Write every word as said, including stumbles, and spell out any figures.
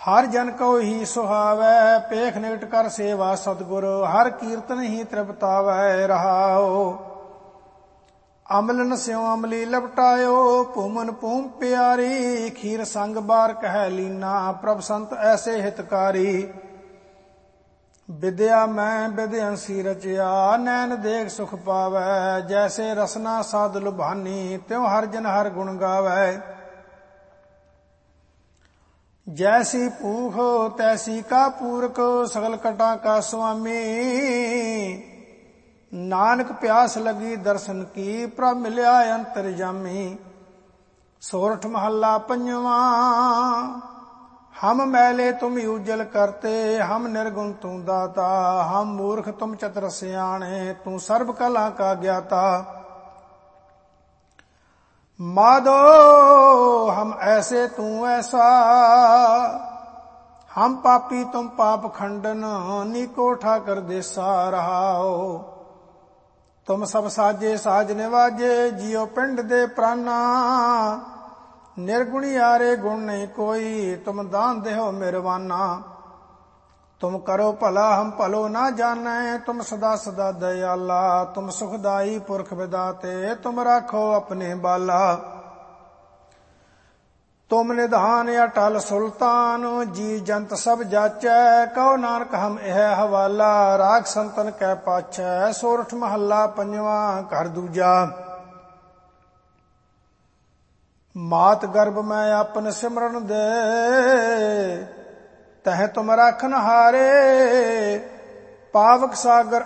ਹਰ ਜਨ ਕਉ ਹੀ ਸੁਹਾਵੈ, ਪੇਖ ਨਿਕਟ ਕਰ ਸੇਵਾ ਸਤਿਗੁਰ, ਹਰ ਕੀਰਤਨ ਹੀ ਤ੍ਰਿਪਤਾਵੈ ਰਹਾਉ। ਅਮਲਨ ਸਿਉ ਅਮਲੀ ਲਪਟਾਇਓ, ਭੂਮਨ ਭੂਮ ਪਿਆਰੀ, ਖੀਰ ਸੰਗ ਬਾਰ ਕਹਿ ਲੀਨਾ, ਪ੍ਰਭ ਸੰਤ ਐਸੇ ਹਿਤਕਾਰੀ। ਵਿਦਿਆ ਮੈਂ ਵਿਦਿਅੰਸੀ ਰਚਿਆ, ਨੈਣ ਦੇਖ ਸੁਖ ਪਾਵੈ, ਜੈਸੇ ਰਸਨਾ ਸਾਧ ਲੁਭਾਨੀ, ਤਿਉ ਹਰ ਜਨ ਹਰ ਗੁਣ ਗਾਵੈ। ਜੈਸੀ ਭੂਖ ਤੈਸੀ ਕਾ ਪੂਰਕ, ਸਗਲ ਕਟਾ ਕਾ ਸੁਆਮੀ, ਨਾਨਕ ਪਿਆਸ ਲਗੀ ਦਰਸ਼ਨ ਕੀ, ਪ੍ਰਭ ਮਿਲਿਆ ਅੰਤਰਜਾਮੀ। ਸੋਰਠ ਮਹੱਲਾ ਪੰਜਵਾਂ। ਹਮ ਮੈਲੇ ਤੁਮ ਉਜਲ ਕਰਤੇ, ਹਮ ਨਿਰਗੁਣ ਤੂੰ ਦਾਤਾ, ਹਮ ਮੂਰਖ ਤੁਮ ਚਤੁਰ ਸਿਆਣੇ, ਤੂੰ ਸਰਬ ਕਲਾ ਕਾ ਗਿਆਤਾ। माधो हम ऐसे तू ऐसा, हम पापी तुम पाप खंडन, नीको ठाकर देसा रहाओ। तुम सब साजे साज निवाजे, जियो पिंड दे प्राणा, निर्गुणी यारे गुण नहीं कोई, तुम दान देहो मेरवाना। तुम करो भला हम भलो ना जाने, तुम सदा सदा दयाला, तुम सुखदाई पुरख विदाते, तुम राखो अपने बाला। तुम निधान अटल सुल्तान, जी जंत सब जाचै, कहो नानक हम यह हवाला, राग संतन कै पाछै। सोरठ महला पंजवा घर दूजा। मात गर्भ में अपन सिमरन दे, तह तुम राखन हारे, पावक सागर